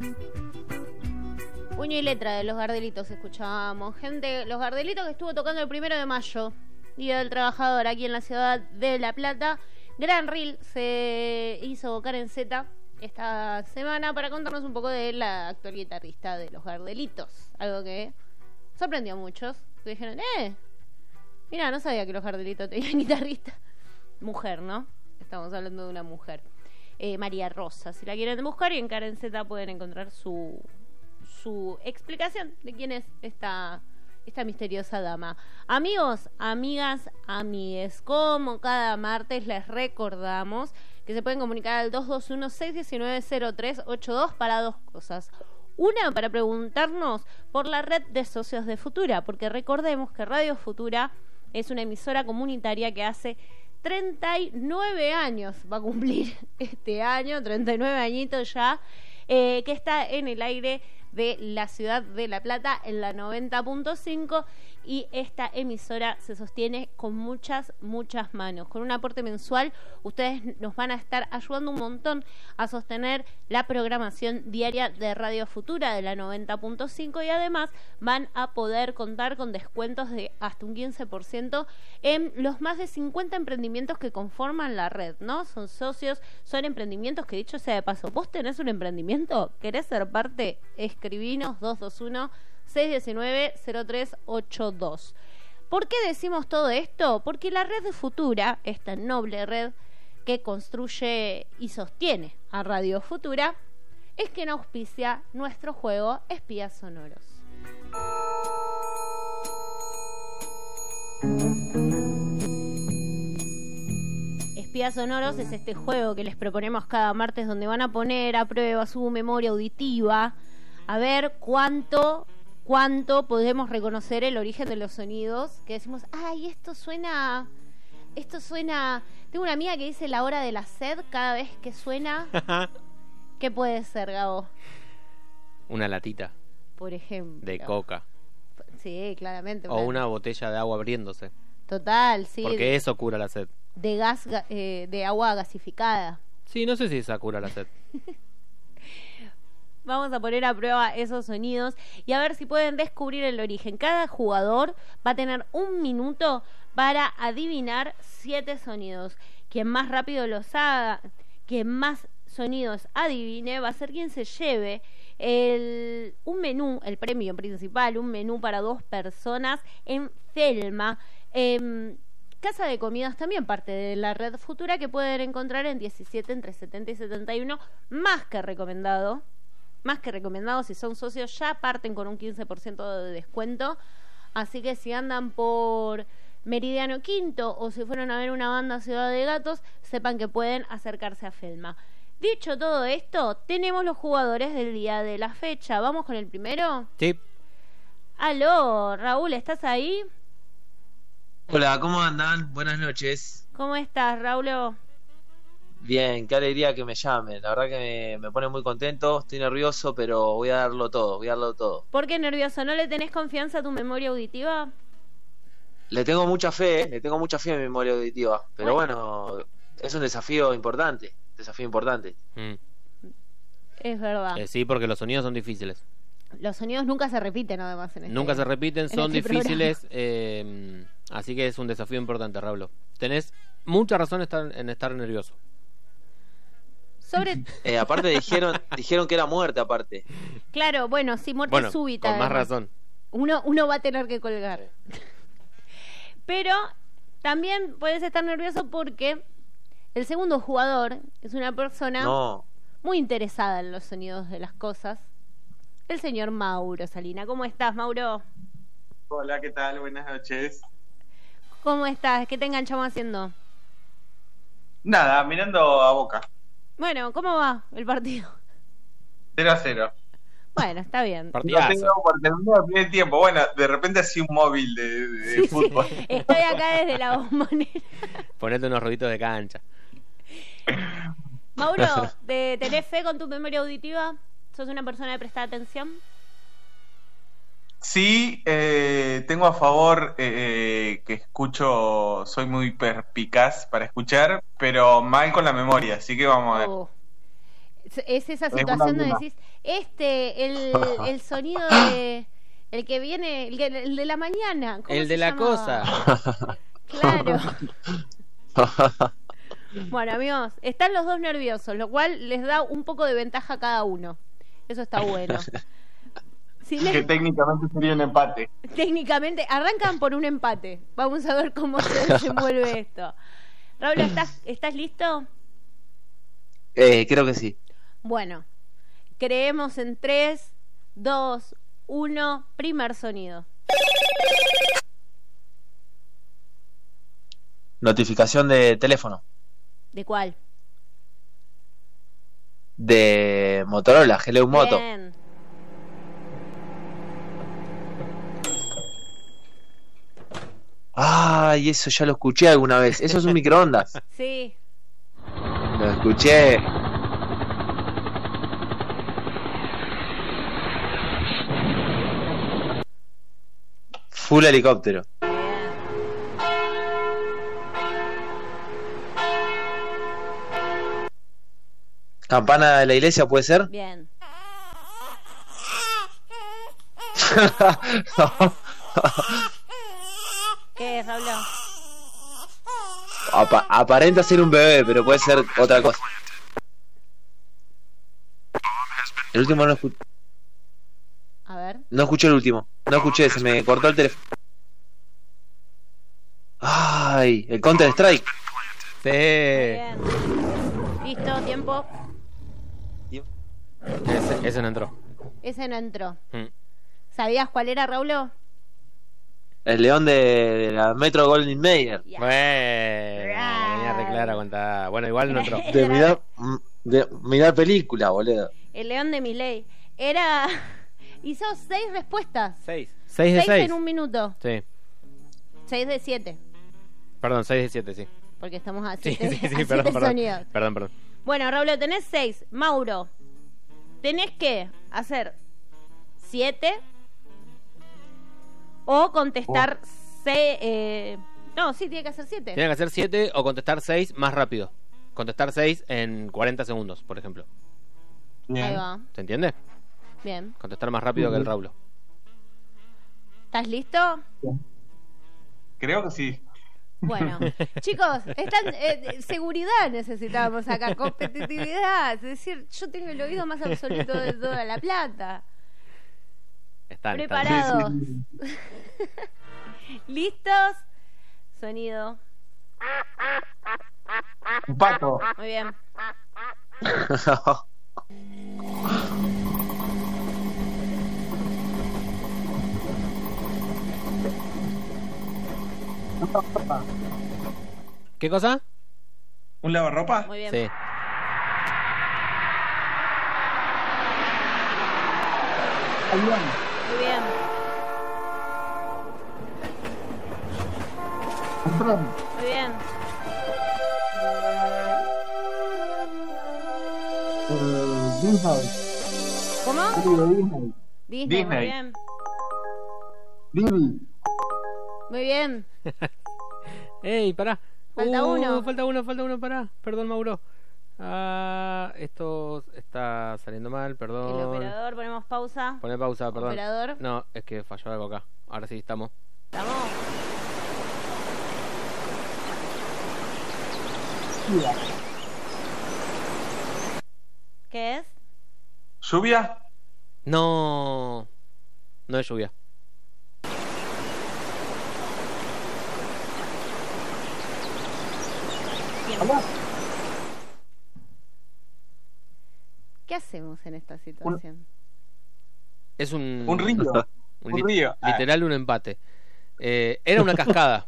Puño y letra de Los Gardelitos escuchábamos. Gente, Los Gardelitos que estuvo tocando el 1 de mayo, Día del Trabajador, aquí en la ciudad de La Plata. Gran reel se hizo Karen Z esta semana para contarnos un poco de la actual guitarrista de Los Gardelitos. Algo que sorprendió a muchos. Que dijeron, mira, no sabía que Los Gardelitos tenían guitarrista. Mujer, ¿no? Estamos hablando de una mujer. María Rosa, si la quieren buscar, y en Karen Z pueden encontrar su explicación de quién es esta misteriosa dama. Amigos, amigas, amigues, como cada martes les recordamos que se pueden comunicar al 221-619-0382 para dos cosas. Una, para preguntarnos por la red de socios de Futura, porque recordemos que Radio Futura es una emisora comunitaria que hace 39 años, va a cumplir este año, 39 añitos ya, que está en el aire de la ciudad de La Plata en la 90.5, y esta emisora se sostiene con muchas manos. Con un aporte mensual ustedes nos van a estar ayudando un montón a sostener la programación diaria de Radio Futura de la 90.5, y además van a poder contar con descuentos de hasta un 15% en los más de 50 emprendimientos que conforman la red, ¿no? Son socios, son emprendimientos que, dicho sea de paso, vos tenés un emprendimiento, querés ser parte, escribinos 221-619-0382. ¿Por qué decimos todo esto? Porque la red de Futura, esta noble red que construye y sostiene a Radio Futura, es quien auspicia nuestro juego Espías Sonoros. Espías Sonoros es este juego que les proponemos cada martes, donde van a poner a prueba su memoria auditiva, a ver cuánto podemos reconocer el origen de los sonidos, que decimos, ay, esto suena. Tengo una amiga que dice la hora de la sed cada vez que suena. ¿Qué puede ser, Gabo? Una latita, por ejemplo, de coca. Sí, claramente. O una botella de agua abriéndose. Total, sí. Porque eso cura la sed. De gas, de agua gasificada. Sí, no sé si esa cura la sed. Vamos a poner a prueba esos sonidos y a ver si pueden descubrir el origen. Cada jugador va a tener 1 minuto para adivinar 7 sonidos. Quien más rápido los haga, quien más sonidos adivine, va a ser quien se lleve un menú, el premio principal, un menú para 2 personas en Felma. Casa de comidas, también parte de la red Futura, que pueden encontrar en 17 entre 70 y 71. Más que recomendado, si son socios ya parten con un 15% de descuento. Así que si andan por Meridiano Quinto o si fueron a ver una banda Ciudad de Gatos, sepan que pueden acercarse a Felma. Dicho todo esto, tenemos los jugadores del día de la fecha. ¿Vamos con el primero? Sí. Aló, Raúl, ¿estás ahí? Hola, ¿cómo andan? Buenas noches. ¿Cómo estás, Raúl? Bien, qué alegría que me llamen. La verdad que me pone muy contento. Estoy nervioso, pero voy a darlo todo. ¿Por qué nervioso? ¿No le tenés confianza a tu memoria auditiva? Le tengo mucha fe en mi memoria auditiva. Pero bueno, es un desafío importante. Es verdad. Sí, porque los sonidos son difíciles. Los sonidos nunca se repiten, además. Nunca se repiten, son difíciles. Así que es un desafío importante, Raúl. Tenés mucha razón en estar nervioso. Aparte dijeron que era muerte, aparte. Claro, bueno, sí, muerte súbita. Con más razón. Uno va a tener que colgar. Pero también puedes estar nervioso porque el segundo jugador es una persona muy interesada en los sonidos de las cosas. El señor Mauro Salina. ¿Cómo estás, Mauro? Hola, ¿qué tal? Buenas noches. ¿Cómo estás? ¿Qué te enganchamos haciendo? Nada, mirando a Boca. Bueno, ¿cómo va el partido? 0-0. Bueno, está bien. No tengo por terminar el primer tiempo. Bueno, de repente así un móvil de fútbol. Sí. Estoy acá desde la bombonera. Ponete unos ruiditos de cancha. Mauro, ¿tenés fe con tu memoria auditiva? ¿Sos una persona de prestar atención? Sí, tengo a favor que escucho, soy muy perspicaz para escuchar, pero mal con la memoria, así que vamos a ver. Es esa situación donde decís, El sonido de... El que viene, el de la mañana. ¿Cómo El se de la llama? cosa. Claro. Bueno, amigos, están los dos nerviosos, lo cual les da un poco de ventaja a cada uno. Eso está bueno. Si Que les- técnicamente sería un empate. Técnicamente, arrancan por un empate. Vamos a ver cómo se desenvuelve esto. Raúl, ¿estás listo? Creo que sí. Bueno, creemos en 3, 2, 1, primer sonido. Notificación de teléfono. ¿De cuál? De Motorola, Hello Moto. Bien. Ay, eso ya lo escuché alguna vez. Eso es un microondas. Sí. Lo escuché. Full helicóptero. Bien. Campana de la iglesia, ¿puede ser? Bien. ¿Qué es, Raúl? Aparenta ser un bebé, pero puede ser otra cosa. El último A ver. no escuché el último. No escuché, se me cortó el teléfono. Ay, el Counter Strike. Sí. Bien. Listo, tiempo. Ese no entró. Ese no entró. Mm. ¿Sabías cuál era, Raúl? El león de la Metro Golden Mayer. Ya. Bueno, venía re clara cuánta. Bueno, igual no entró. De mirar película, boludo. El león de Miley. Era... Hizo 6 respuestas. 6. 6 de 6 6. en un minuto. Sí. 6 de 7. Perdón, 6 de 7, sí. Porque estamos a Sí, 7 sí, sí, perdón. sonidos. Perdón. Bueno, Raúl, tenés 6. Mauro, tenés que hacer 7 o contestar no, sí, tiene que hacer 7. Tiene que hacer 7 o contestar 6 más rápido. Contestar 6 en 40 segundos, por ejemplo. Ahí Bien. va. ¿Se entiende? Bien. Contestar más rápido que el Raulo. ¿Estás listo? Creo que sí. Bueno, chicos, seguridad necesitábamos acá, competitividad. Es decir, yo tengo el oído más absoluto de toda La Plata. Están. Preparados. Sí, ¿Listos? Sonido. Un pato. Muy bien. ¿Qué cosa? ¿Un lavarropa? Muy bien. Sí. Muy bien. Muy bien. ¿Cómo? Disney. Muy Disney. bien. Disney. Muy bien. ¡Ey, pará! Falta uno. Falta uno, pará. Perdón, Mauro. Esto está saliendo mal, El perdón. operador, ponemos pausa. Poné pausa, perdón. Operador. No, es que falló algo acá. Ahora sí estamos. ¿Estamos? ¿Qué es? ¿Lluvia? No. No es lluvia. Tiempo. ¿Qué hacemos en esta situación? Es un. ¿Un río? Un río. Literal, un empate. Era una cascada.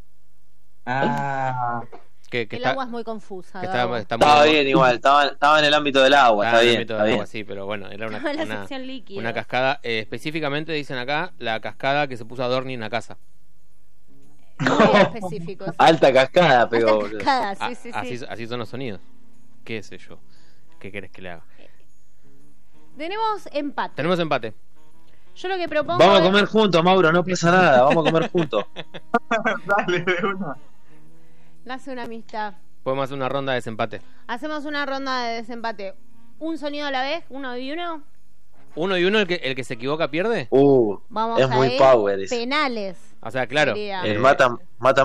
Que El está, agua es muy confusa. que Gabo. está muy Estaba bien igual, estaba en el ámbito del agua, Estaba está en el bien, ámbito está del bien. agua, sí, pero bueno, era Estaba en la sección líquida. una cascada. Específicamente dicen acá la cascada que se puso a Dorni en la casa. Muy específico. Sí. Alta cascada, pegó, Alta boludo. cascada, Ah, sí, sí, así, sí. así son los sonidos. ¿Qué sé yo? ¿Qué querés que le haga? Tenemos empate. Tenemos empate. Yo lo que propongo Vamos a es- comer juntos, Mauro, no pasa nada, vamos a comer juntos. Dale, de una. nace una amistad. Podemos hacer una ronda de desempate. Hacemos una ronda de desempate. Un sonido a la vez, uno y uno. 1 y 1, el que se equivoca pierde. Vamos es a muy ir power ese. penales. O sea, claro. Sería. El mata.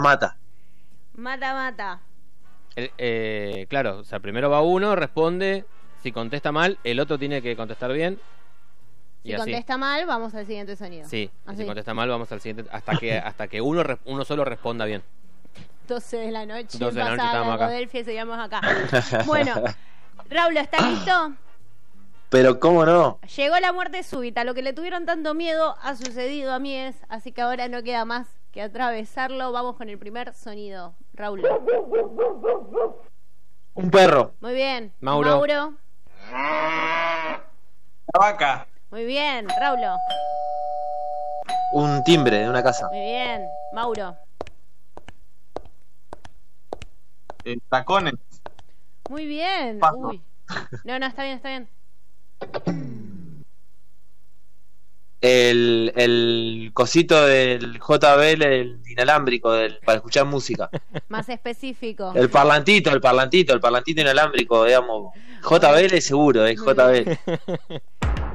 Mata. Claro, o sea, primero va uno, responde, si contesta mal, el otro tiene que contestar bien. Si Y así. contesta mal, vamos al siguiente sonido. Sí, y Así. si contesta mal, vamos al siguiente, hasta que uno solo responda bien. 12 de la noche. 12 de la noche pasada estábamos acá. Filadelfia y seguimos acá. Bueno, Raúl, ¿está listo? Pero cómo no. Llegó la muerte súbita. Lo que le tuvieron tanto miedo ha sucedido a Mies, así que ahora no queda más que atravesarlo. Vamos con el primer sonido. Raúl. Un perro. Muy bien. Mauro. La vaca. Muy bien. Raúl. Un timbre de una casa. Muy bien. Mauro. Tacones. Muy bien. Paso. Uy. No, está bien. El cosito del JBL, el inalámbrico para escuchar música. Más específico. El parlantito inalámbrico, digamos. JBL seguro, es Muy JBL.